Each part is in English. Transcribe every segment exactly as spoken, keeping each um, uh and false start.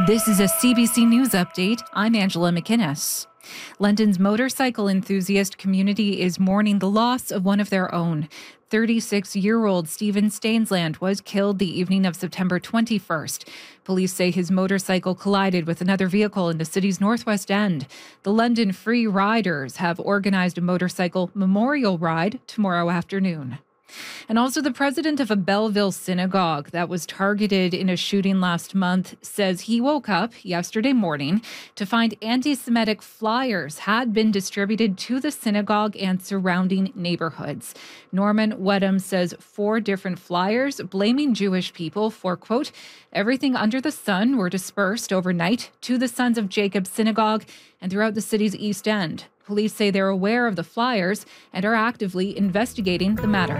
This is a C B C News update. I'm Angela McInnes. London's motorcycle enthusiast community is mourning the loss of one of their own. thirty-six-year-old Stephen Stainsland was killed the evening of September twenty-first. Police say his motorcycle collided with another vehicle in the city's northwest end. The London Free Riders have organized a motorcycle memorial ride tomorrow afternoon. And also the president of a Belleville synagogue that was targeted in a shooting last month says he woke up yesterday morning to find anti-Semitic flyers had been distributed to the synagogue and surrounding neighborhoods. Norman Wedham says four different flyers blaming Jewish people for, quote, everything under the sun were dispersed overnight to the Sons of Jacob synagogue and throughout the city's East End. Police say they're aware of the flyers and are actively investigating the matter.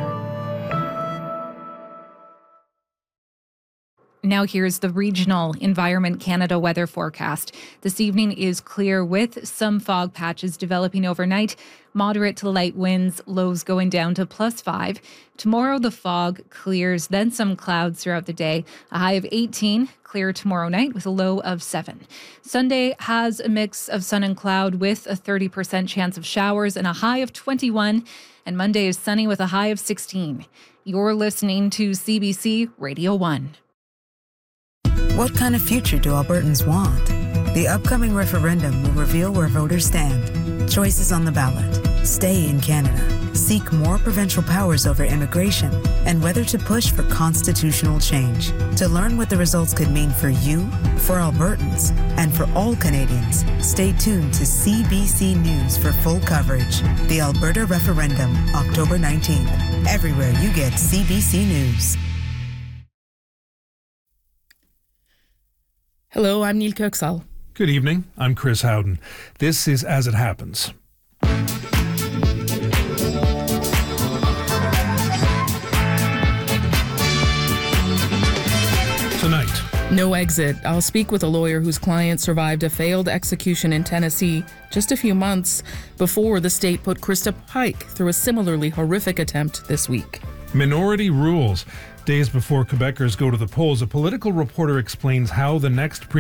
Now here's the regional Environment Canada weather forecast. This evening is clear with some fog patches developing overnight. Moderate to light winds, lows going down to plus five. Tomorrow the fog clears, then some clouds throughout the day. A high of eighteen, clear tomorrow night with a low of seven. Sunday has a mix of sun and cloud with a thirty percent chance of showers and a high of twenty-one. And Monday is sunny with a high of sixteen. You're listening to C B C Radio one. What kind of future do Albertans want? The upcoming referendum will reveal where voters stand. Choices on the ballot: stay in Canada, seek more provincial powers over immigration, and whether to push for constitutional change. To learn what the results could mean for you, for Albertans, and for all Canadians, stay tuned to C B C News for full coverage. The Alberta Referendum, October nineteenth. Everywhere you get C B C News. Hello, I'm Neil Kirksall. Good evening, I'm Chris Howden. This is As It Happens. Tonight. No exit. I'll speak with a lawyer whose client survived a failed execution in Tennessee just a few months before the state put Krista Pike through a similarly horrific attempt this week. Minority rules. Days before Quebecers go to the polls, a political reporter explains how the next pre-